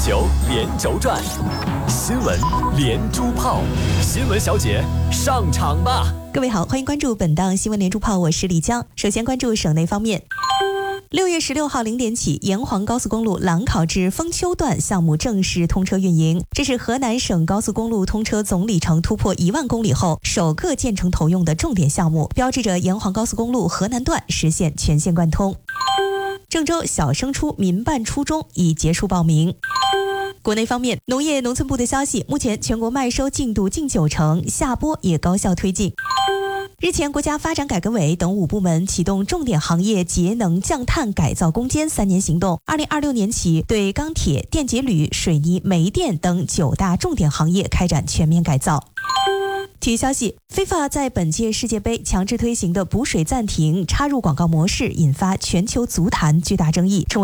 球连轴转，新闻连珠炮，新闻小姐上场吧！ 各位好，欢迎关注本档新闻连珠炮，我是李江。首先关注省内方面。6月16号0点起，沿黄高速公路兰考至丰丘段项目正式通车运营。这是河南省高速公路通车总里程突破1万公里后首个建成投用的重点项目，标志着沿黄高速公路河南段实现全线贯通。郑州小升初民办初中已结束报名。国内方面，农业农村部的消息，目前全国麦收进度近90%，下播也高效推进。日前，国家发展改革委等5部门启动重点行业节能降碳改造攻坚3年行动，2026年起对钢铁、电解铝、水泥、煤电等9大重点行业开展全面改造。体育消息， FIFA 在本届世界杯强制推行的补水暂停插入广告模式引发全球足坛巨大争议，成为